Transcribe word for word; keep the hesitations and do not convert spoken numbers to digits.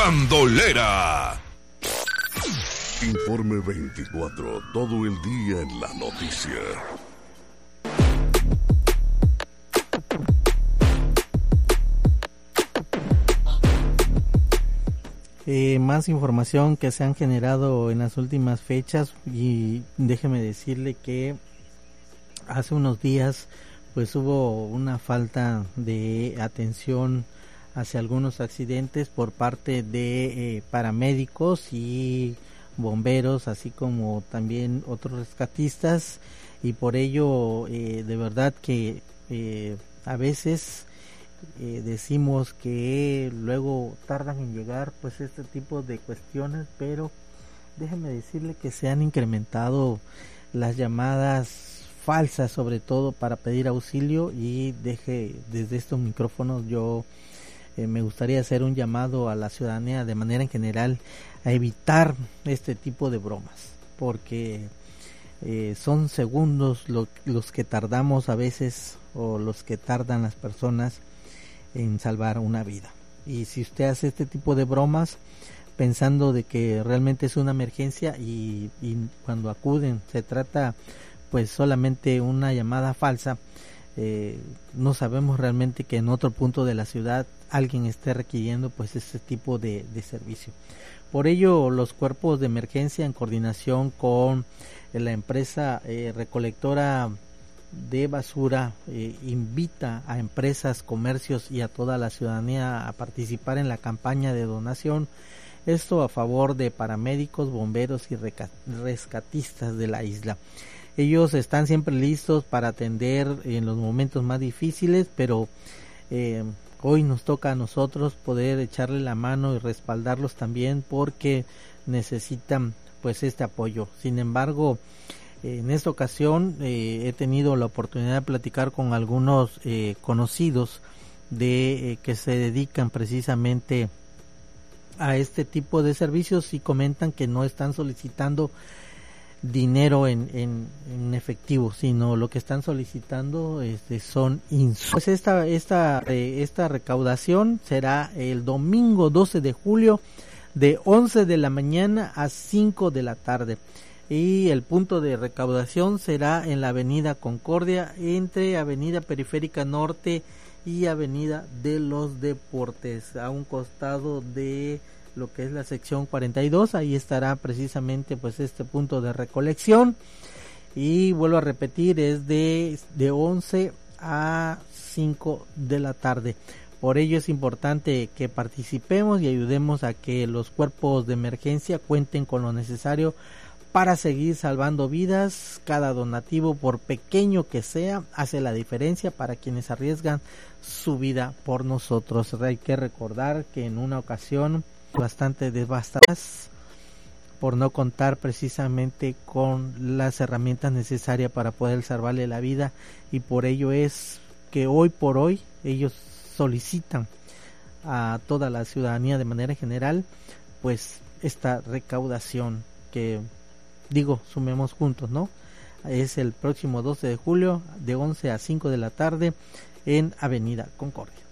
Bandolera. Informe veinticuatro, todo el día en la noticia. Eh, más información que se han generado en las últimas fechas, y déjeme decirle que hace unos días pues hubo una falta de atención hacia algunos accidentes por parte de eh, paramédicos y bomberos, así como también otros rescatistas, y por ello eh, de verdad que eh, a veces Eh, decimos que luego tardan en llegar pues este tipo de cuestiones, pero déjeme decirle que se han incrementado las llamadas falsas, sobre todo para pedir auxilio, y deje desde estos micrófonos yo eh, me gustaría hacer un llamado a la ciudadanía de manera en general a evitar este tipo de bromas, porque eh, son segundos lo, los que tardamos a veces, o los que tardan las personas en salvar una vida. Y si usted hace este tipo de bromas pensando de que realmente es una emergencia, y, y cuando acuden se trata pues solamente una llamada falsa, eh, no sabemos realmente que en otro punto de la ciudad alguien esté requiriendo pues este tipo de, de servicio. Por ello, los cuerpos de emergencia, en coordinación con la empresa eh, recolectora de basura, eh, invita a empresas, comercios y a toda la ciudadanía a participar en la campaña de donación, esto a favor de paramédicos, bomberos y rescatistas de la isla. Ellos están siempre listos para atender en los momentos más difíciles, pero eh, hoy nos toca a nosotros poder echarle la mano y respaldarlos también, porque necesitan pues este apoyo. Sin embargo, en esta ocasión eh, he tenido la oportunidad de platicar con algunos eh, conocidos de eh, que se dedican precisamente a este tipo de servicios, y comentan que no están solicitando dinero en, en, en efectivo, sino lo que están solicitando este, son insumos. Pues esta, esta, eh, esta recaudación será el domingo doce de julio de once de la mañana a cinco de la tarde. Y el punto de recaudación será en la avenida Concordia, entre avenida Periférica Norte y avenida de los Deportes, a un costado de lo que es la sección cuarenta y dos. Ahí estará precisamente pues este punto de recolección, y vuelvo a repetir, es de, de once a cinco de la tarde. Por ello es importante que participemos y ayudemos a que los cuerpos de emergencia cuenten con lo necesario para seguir salvando vidas. Cada donativo, por pequeño que sea, hace la diferencia para quienes arriesgan su vida por nosotros. Hay que recordar que en una ocasión bastante devastadas por no contar precisamente con las herramientas necesarias para poder salvarle la vida, y por ello es que hoy por hoy ellos solicitan a toda la ciudadanía de manera general pues esta recaudación, que digo, sumemos juntos, ¿no? Es el próximo doce de julio de once a cinco de la tarde en Avenida Concordia.